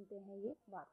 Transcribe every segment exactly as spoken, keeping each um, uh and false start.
सुनते हैं ये वाक्य।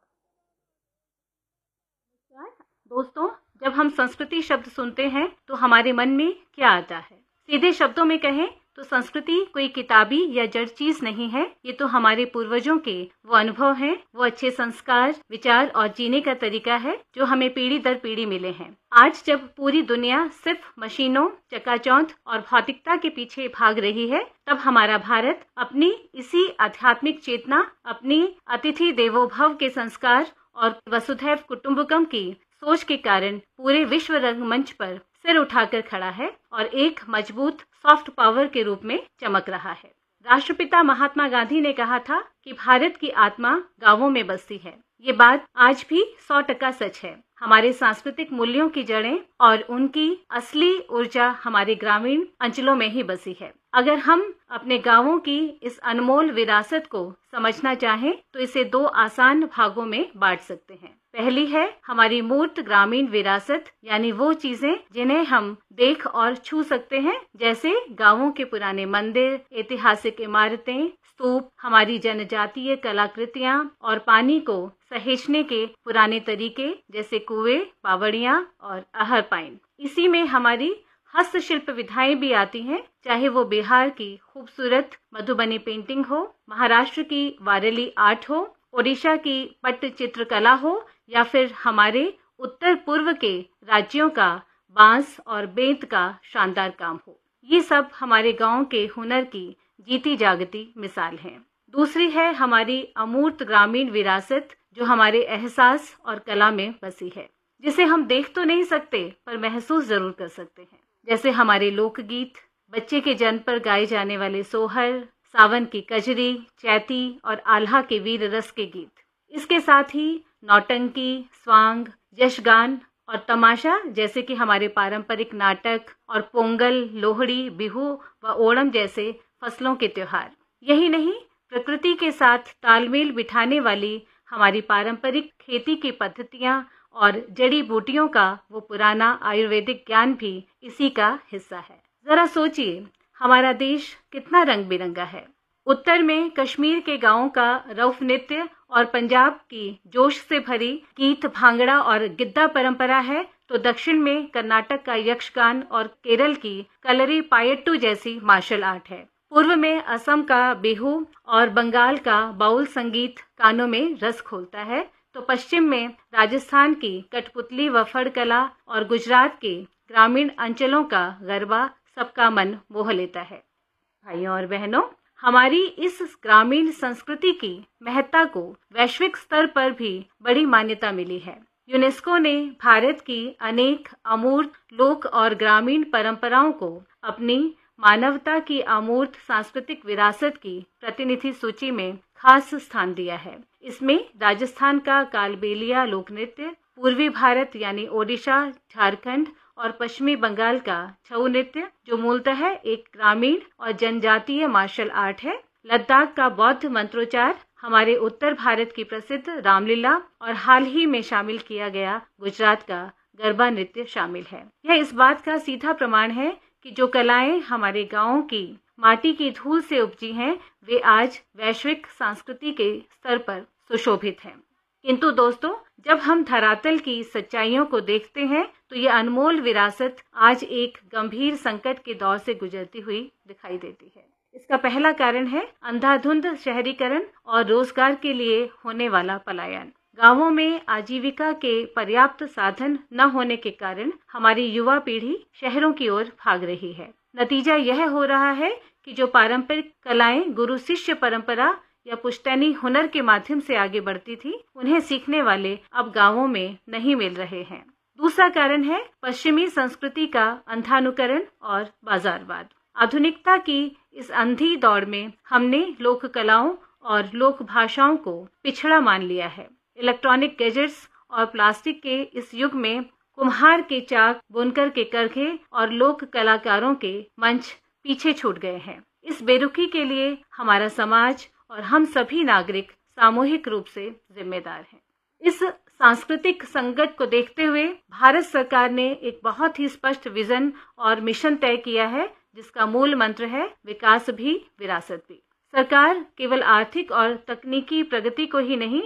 दोस्तों, जब हम संस्कृति शब्द सुनते हैं तो हमारे मन में क्या आता है? सीधे शब्दों में कहें तो संस्कृति कोई किताबी या जड़ चीज नहीं है। ये तो हमारे पूर्वजों के वो अनुभव हैं, वो अच्छे संस्कार, विचार और जीने का तरीका है जो हमें पीढ़ी दर पीढ़ी मिले हैं। आज जब पूरी दुनिया सिर्फ मशीनों, चकाचौंध और भौतिकता के पीछे भाग रही है, तब हमारा भारत अपनी इसी आध्यात्मिक चेतना, अपनी अतिथि देवो भव के संस्कार और वसुधैव कुटुंबकम की सोच के कारण पूरे विश्व रंगमंच पर सिर उठाकर खड़ा है और एक मजबूत सॉफ्ट पावर के रूप में चमक रहा है। राष्ट्रपिता महात्मा गांधी ने कहा था कि भारत की आत्मा गांवों में बसती है। ये बात आज भी सौ टका सच है। हमारे सांस्कृतिक मूल्यों की जड़ें और उनकी असली ऊर्जा हमारे ग्रामीण अंचलों में ही बसी है। अगर हम अपने गांवों की इस अनमोल विरासत को समझना चाहें तो इसे दो आसान भागों में बांट सकते हैं। पहली है हमारी मूर्त ग्रामीण विरासत, यानी वो चीजें जिन्हें हम देख और छू सकते हैं, जैसे गांवों के पुराने मंदिर, ऐतिहासिक इमारतें, स्तूप, हमारी जनजातीय कलाकृतियां और पानी को सहेजने के पुराने तरीके जैसे कुएं, बावड़ियां और आहर पाइन। इसी में हमारी हस्तशिल्प विधाएं भी आती हैं, चाहे वो बिहार की खूबसूरत मधुबनी पेंटिंग हो, महाराष्ट्र की वारली आर्ट हो, ओडिशा की पट्ट चित्रकला हो या फिर हमारे उत्तर पूर्व के राज्यों का बांस और बेंत का शानदार काम हो। ये सब हमारे गांव के हुनर की जीती जागती मिसाल है। दूसरी है हमारी अमूर्त ग्रामीण विरासत जो हमारे एहसास और कला में बसी है, जिसे हम देख तो नहीं सकते पर महसूस जरूर कर सकते हैं। जैसे हमारे लोकगीत, बच्चे के जन्म पर गाए जाने वाले सोहर, सावन की कजरी, चैती और आल्हा के वीर रस के गीत। इसके साथ ही नौटंकी, स्वांग, यशगान और तमाशा जैसे कि हमारे पारंपरिक नाटक और पोंगल, लोहड़ी, बिहू व ओणम जैसे फसलों के त्योहार। यही नहीं, प्रकृति के साथ तालमेल बिठाने वाली हमारी पारंपरिक खेती की पद्धतियां और जड़ी बूटियों का वो पुराना आयुर्वेदिक ज्ञान भी इसी का हिस्सा है। जरा सोचिए, हमारा देश कितना रंग बिरंगा है। उत्तर में कश्मीर के गांवों का रऊफ नृत्य और पंजाब की जोश से भरी गीत, भांगड़ा और गिद्दा परंपरा है, तो दक्षिण में कर्नाटक का यक्षगान और केरल की कलरी पायट्टू जैसी मार्शल आर्ट है। पूर्व में असम का बिहू और बंगाल का बाउल संगीत कानों में रस खोलता है, तो पश्चिम में राजस्थान की कठपुतली व फड़ कला और गुजरात के ग्रामीण अंचलों का गरबा सबका मन मोह लेता है। भाइयों और बहनों, हमारी इस ग्रामीण संस्कृति की महत्ता को वैश्विक स्तर पर भी बड़ी मान्यता मिली है। यूनेस्को ने भारत की अनेक अमूर्त लोक और ग्रामीण परंपराओं को अपनी मानवता की अमूर्त सांस्कृतिक विरासत की प्रतिनिधि सूची में खास स्थान दिया है। इसमें राजस्थान का कालबेलिया लोक नृत्य, पूर्वी भारत यानी ओडिशा, झारखंड और पश्चिमी बंगाल का छऊ नृत्य जो मूलतः एक ग्रामीण और जनजातीय मार्शल आर्ट है, लद्दाख का बौद्ध मंत्रोच्चार, हमारे उत्तर भारत की प्रसिद्ध रामलीला और हाल ही में शामिल किया गया गुजरात का गरबा नृत्य शामिल है। यह इस बात का सीधा प्रमाण है कि जो कलाएं हमारे गांवों की माटी की धूल से उपजी हैं, वे आज वैश्विक संस्कृति के स्तर पर सुशोभित हैं। किंतु दोस्तों, जब हम धरातल की सच्चाइयों को देखते हैं तो ये अनमोल विरासत आज एक गंभीर संकट के दौर से गुजरती हुई दिखाई देती है। इसका पहला कारण है अंधाधुंध शहरीकरण और रोजगार के लिए होने वाला पलायन। गांवों में आजीविका के पर्याप्त साधन न होने के कारण हमारी युवा पीढ़ी शहरों की ओर भाग रही है। नतीजा यह हो रहा है कि जो पारंपरिक कलाएं गुरु शिष्य परंपरा या पुश्तैनी हुनर के माध्यम से आगे बढ़ती थी, उन्हें सीखने वाले अब गांवों में नहीं मिल रहे हैं। दूसरा कारण है पश्चिमी संस्कृति का अंधानुकरण और बाजारवाद। आधुनिकता की इस अंधी दौड़ में हमने लोक कलाओं और लोक भाषाओं को पिछड़ा मान लिया है। इलेक्ट्रॉनिक गैजेट्स और प्लास्टिक के इस युग में कुम्हार के चाक, बुनकर के करघे और लोक कलाकारों के मंच पीछे छूट गए हैं। इस बेरुखी के लिए हमारा समाज और हम सभी नागरिक सामूहिक रूप से जिम्मेदार हैं। इस सांस्कृतिक संकट को देखते हुए भारत सरकार ने एक बहुत ही स्पष्ट विजन और मिशन तय किया है, जिसका मूल मंत्र है विकास भी विरासत भी। सरकार केवल आर्थिक और तकनीकी प्रगति को ही नहीं